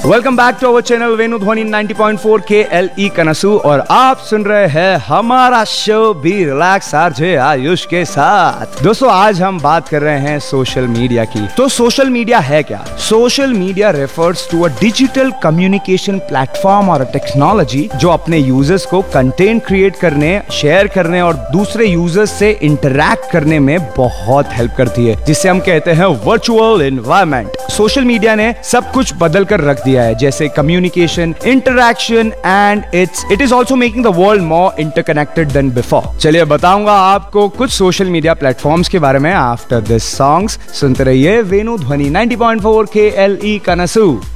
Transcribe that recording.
Welcome back to our channel Venu ध्वनि 90.4 KLE कनसू और आप सुन रहे हैं हमारा show be relax RJ Ayush के साथ। दोस्तों आज हम बात कर रहे हैं सोशल मीडिया की। तो सोशल मीडिया है क्या? Social media refers to a digital communication platform और टेक्नोलॉजी जो अपने यूजर्स को कंटेंट क्रिएट करने, शेयर करने और दूसरे यूजर्स से इंटरैक्ट करने में बहुत हेल्प करती है, जिसे हम कहते हैं वर्चुअल एनवायरनमेंट। सोशल मीडिया ने सब कुछ बदल कर रख दिया है, जैसे communication, interaction and it is also making the world more interconnected then before. चलिए बताऊंगा आपको कुछ सोशल मीडिया प्लेटफॉर्म्स के बारे में आफ्टर दिस सॉन्ग्स। सुनते रहिए वेनु ध्वनि 90.4 KLE कनसू।